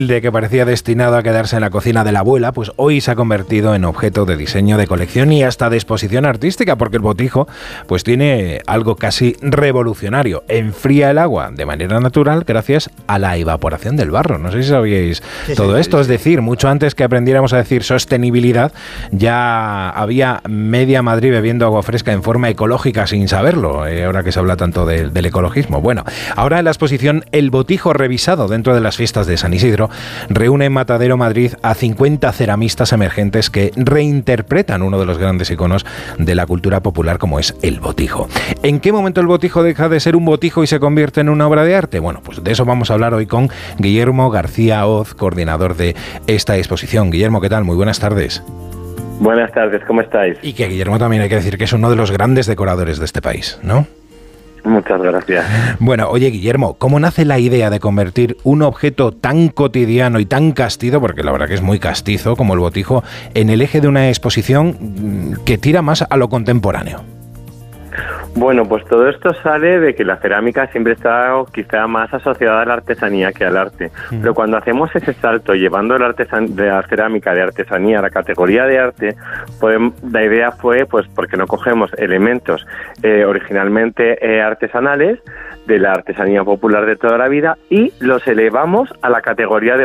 de que parecía destinado a quedarse en la cocina de la abuela, pues hoy se ha convertido en objeto de diseño, de colección y hasta de exposición artística, porque el botijo pues tiene algo casi revolucionario. Enfría el agua de manera natural gracias a la evaporación del barro. No sé si sabíais todo esto. Es decir, mucho antes que aprendiéramos a decir sostenibilidad, ya había media Madrid bebiendo agua fresca en forma ecológica sin saberlo, ahora que se habla tanto del ecologismo. Bueno, ahora en la exposición El Botijo Revisado, dentro de las fiestas de San Isidro, reúne en Matadero, Madrid, a 50 ceramistas emergentes que reinterpretan uno de los grandes iconos de la cultura popular como es el botijo. ¿En qué momento el botijo deja de ser un botijo y se convierte en una obra de arte? Bueno, pues de eso vamos a hablar hoy con Guillermo García Hoz, coordinador de esta exposición. Guillermo, ¿qué tal? Muy buenas tardes. Buenas tardes, ¿cómo estáis? Y que Guillermo también hay que decir que es uno de los grandes decoradores de este país, ¿no? Muchas gracias. Bueno, oye Guillermo, ¿cómo nace la idea de convertir un objeto tan cotidiano y tan castizo, porque la verdad que es muy castizo como el botijo, en el eje de una exposición que tira más a lo contemporáneo? Bueno, pues todo esto sale de que la cerámica siempre está quizá más asociada a la artesanía que al arte. Pero cuando hacemos ese salto, llevando de la cerámica de artesanía a la categoría de arte, la idea fue, pues, porque no cogemos elementos originalmente artesanales de la artesanía popular de toda la vida y los elevamos a la categoría de